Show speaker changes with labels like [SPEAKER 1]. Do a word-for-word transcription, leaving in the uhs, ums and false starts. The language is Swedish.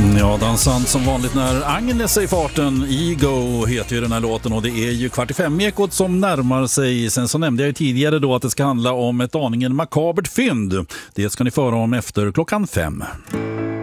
[SPEAKER 1] Ja, dansant som vanligt när Agnes är i farten. Ego heter ju den här låten och det är ju kvart i fem-ekot som närmar sig. Sen så nämnde jag ju tidigare då att det ska handla om ett aningen makabert fynd. Det ska ni föra om efter klockan fem.